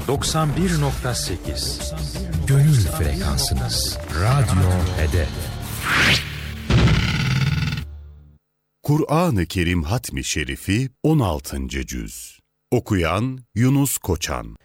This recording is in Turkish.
91.8 Gönül frekansınız. Radyo Hedef. Kur'an-ı Kerim Hatmi Şerifi 16. Cüz. Okuyan Yunus Koçan.